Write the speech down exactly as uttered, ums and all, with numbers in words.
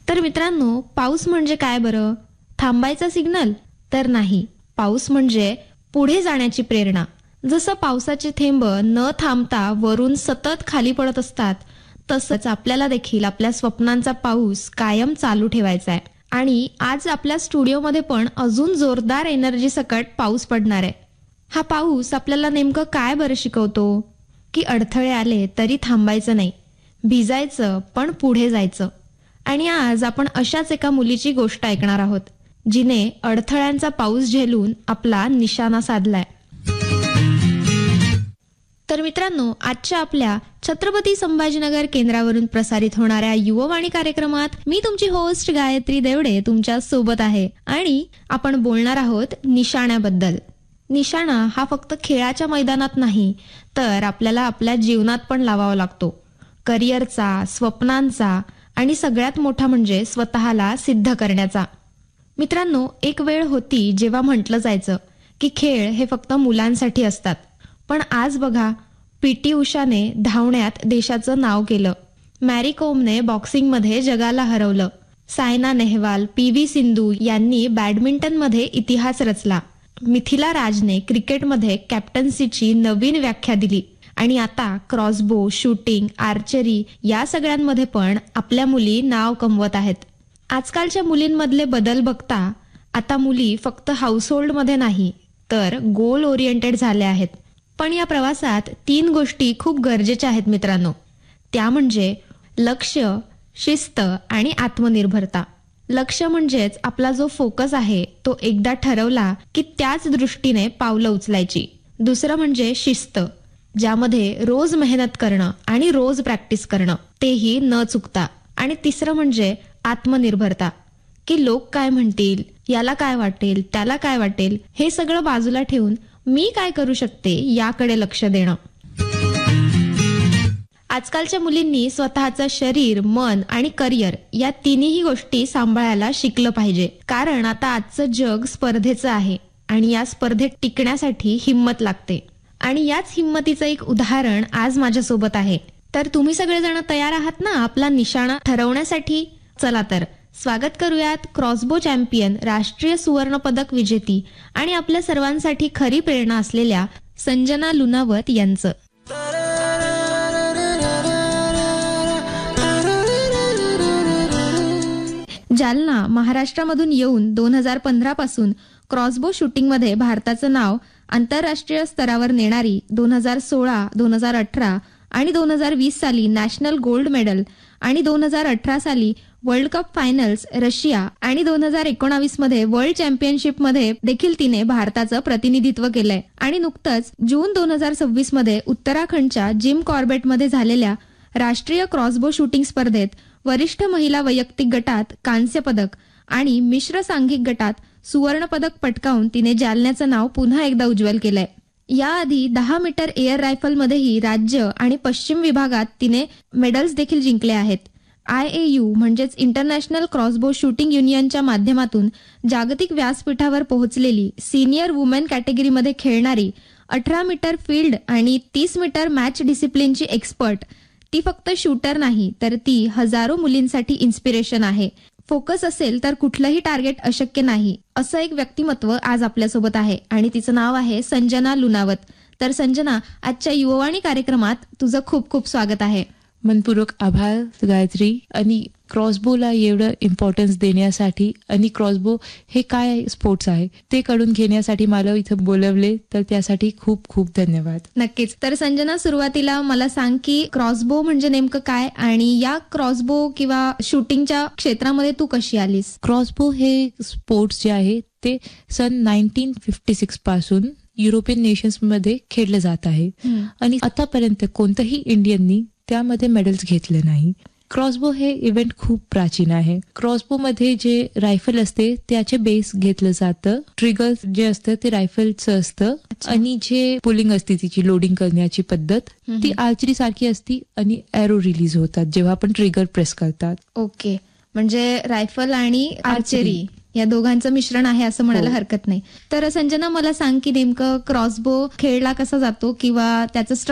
तर मित्रांनो, पाऊस म्हणजे काय बरं? थांबायचा सिग्नल? तर नाही. पाऊस म्हणजे पुढे जाण्याची प्रेरणा. जसं पावसाचे थेंब न थांबता वरून सतत खाली पडत असतात, तसंच आपल्याला देखील आपल्या स्वप्नांचा पाऊस कायम चालू ठेवायचा आहे. आणि आज आपल्या स्टुडिओमध्ये पण अजून जोरदार एनर्जी सकट पाऊस पडणार आहे. हा पाऊस आपल्याला नेमकं काय बरं शिकवतो? की अडथळे आले तरी थांबायचं नाही, भिजायचं पण पुढे जायचं. आणि आज आपण अशाच एका मुलीची गोष्ट ऐकणार आहोत, जिने अडथळ्यांचा पाऊस झेलून आपला निशाणा साधलाय. तर मित्रांनो, आजच्या आपल्या छत्रपती संभाजीनगर केंद्रावरून प्रसारित होणाऱ्या युववाणी कार्यक्रमात मी तुमची होस्ट गायत्री देवडे तुमच्या सोबत आहे. आणि आपण बोलणार आहोत निशाण्याबद्दल. निशाणा हा फक्त खेळाच्या मैदानात नाही, तर आपल्याला आपल्या जीवनात पण लावावा लागतो. करिअरचा, स्वप्नांचा आणि सगळ्यात मोठा म्हणजे स्वतःला सिद्ध करण्याचा. मित्रांनो, एक वेळ होती जेव्हा म्हटलं जायचं की खेळ हे फक्त मुलांसाठी असतात. पण आज बघा, पी टी उषाने धावण्यात देशाचं नाव केलं. मॅरी कोमने बॉक्सिंगमध्ये जगाला हरवलं. सायना नेहवाल, पी व्ही सिंधू यांनी बॅडमिंटनमध्ये इतिहास रचला. मिथिला राजने क्रिकेटमध्ये कॅप्टन्सीची नवीन व्याख्या दिली. आणि आता क्रॉसबो, शूटिंग, आर्चरी या सगळ्यांमध्ये पण आपल्या मुली नाव कमवत आहेत. आजकालच्या मुलींमधले बदल बघता आता मुली फक्त हाऊसहोल्डमध्ये नाही, तर गोल ओरिएंटेड झाल्या आहेत. पण या प्रवासात तीन गोष्टी खूप गरजेच्या आहेत मित्रांनो. त्या म्हणजे लक्ष, शिस्त आणि आत्मनिर्भरता. लक्ष म्हणजेच आपला जो फोकस आहे तो एकदा ठरवला की त्याच दृष्टीने पावलं उचलायची. दुसरं म्हणजे शिस्त, ज्यामध्ये रोज मेहनत करणं आणि रोज प्रॅक्टिस करणं, तेही न चुकता. आणि तिसरं म्हणजे आत्मनिर्भरता, की लोक काय म्हणतील, याला काय वाटेल, त्याला काय वाटेल, हे सगळं बाजूला ठेवून मी काय करू शकते याकडे लक्ष देणं. आजकालच्या मुलींनी स्वतःचं शरीर, मन आणि करिअर या तिन्ही गोष्टी सांभाळायला शिकलं पाहिजे. कारण आता आजचं जग स्पर्धेचं आहे आणि या स्पर्धेत टिकण्यासाठी हिंमत लागते. आणि याच हिंमतीचं एक उदाहरण आज माझ्यासोबत आहे. तर तुम्ही सगळेजण तयार आहात ना आपला निशाणा ठरवण्यासाठी? चला तर स्वागत करूयात क्रॉसबो चॅम्पियन, राष्ट्रीय सुवर्ण पदक विजेती आणि आपल्या सर्वांसाठी खरी प्रेरणा असलेल्या संजना लुनावत यांचं. जालना, महाराष्ट्रामधून येऊन दोन हजार पंधरा पासून क्रॉसबो शूटिंगमध्ये भारताचं नाव आंतरराष्ट्रीय स्तरावर नेणारी दोन हजार सोळा, दोन हजार अठरा आणि दोन हजार वीस साली नॅशनल गोल्ड मेडल आणि दोन हजार अठरा साली वर्ल्ड कप फायनल्स रशिया आणि दोन हजार एकोणावीस मध्ये वर्ल्ड चॅम्पियनशिप मध्ये देखील तिने भारताचं प्रतिनिधित्व केलंय. आणि नुकतंच जून दोन हजार सव्वीस मध्ये उत्तराखंडच्या जिम कॉर्बेट मध्ये झालेल्या राष्ट्रीय क्रॉसबो शूटिंग स्पर्धेत वरिष्ठ महिला वैयक्तिक गटात कांस्य पदक आणि मिश्र सांघिक गटात सुवर्ण पदक पटकावून तिने जालन्याचं नाव पुन्हा एकदा उज्ज्वल केलंय. याआधी दहा मीटर एअर रायफलमध्येही राज्य आणि पश्चिम विभागात तिने मेडल्स देखील जिंकले आहेत. आय ए यू म्हणजेच इंटरनॅशनल क्रॉसबो शूटिंग युनियनच्या माध्यमातून जागतिक व्यासपीठावर पोहोचलेली सिनियर वुमेन कॅटेगरीमध्ये खेळणारी अठरा मीटर फील्ड आणि तीस मीटर मॅच डिसिप्लिनची एक्सपर्ट, ती फक्त शूटर नाही तर ती हजारो मुलींसाठी इन्स्पिरेशन आहे. फोकस असेल तर कुठलंही टार्गेट अशक्य नाही, असं एक व्यक्तिमत्व आज आपल्यासोबत आहे आणि तिचं नाव आहे संजना लुनावत. तर संजना, आजच्या युववाणी कार्यक्रमात तुझं खूप खूप स्वागत आहे. मनपूर्वक आभार गायत्री. आणि क्रॉसबोला एवढं इम्पॉर्टन्स देण्यासाठी आणि क्रॉसबो हे काय स्पोर्ट्स आहे ते कळून घेण्यासाठी मला इथं बोलवले, तर त्यासाठी खूप खूप धन्यवाद. नक्कीच. तर संजना, सुरुवातीला मला सांग की क्रॉसबो म्हणजे नेमकं काय आणि या क्रॉसबो किंवा शूटिंगच्या क्षेत्रामध्ये तू कशी आलीस? क्रॉसबो हे स्पोर्ट्स जे आहे ते सन नाईन्टीन फिफ्टी सिक्स पासून युरोपियन नेशन्स मध्ये खेळलं जात आहे आणि आतापर्यंत कोणत्याही इंडियननी त्यामध्ये मेडल्स घेतले नाही. क्रॉसबो हे इव्हेंट खूप प्राचीन आहे. क्रॉसबो मध्ये जे रायफल असते त्याचे बेस घेतलं जातं, ट्रिगर जे असतं ते रायफलचं असतं आणि जे पुलिंग असते तिची लोडिंग करण्याची पद्धत ती आर्चरी सारखी असती आणि एरो रिलीज होतात जेव्हा आपण ट्रिगर प्रेस करतात. ओके, म्हणजे रायफल आणि आर्चरी या दोघांचं मिश्रण आहे असं म्हणायला हरकत नाही. तर संजना, मला सांग की नेमकं क्रॉसबो खेळला कसा जातो किंवा त्याचं